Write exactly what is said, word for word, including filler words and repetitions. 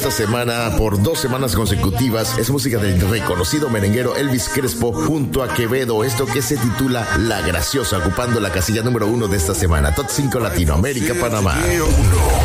esta semana por dos semanas consecutivas es música del reconocido merenguero Elvis Crespo junto a Quevedo, esto que se titula La Graciosa, ocupando la casilla número uno de esta semana. Top cinco Latinoamérica, Panamá.